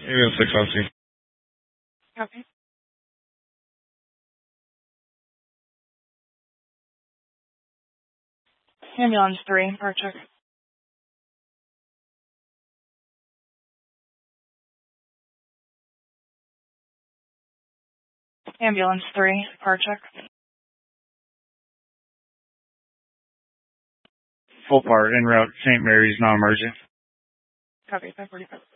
Area 6 on scene. Copy. Ambulance 3, part check. Ambulance 3, part check. Full part, en route, St. Mary's, non-emergent. Copy, 545.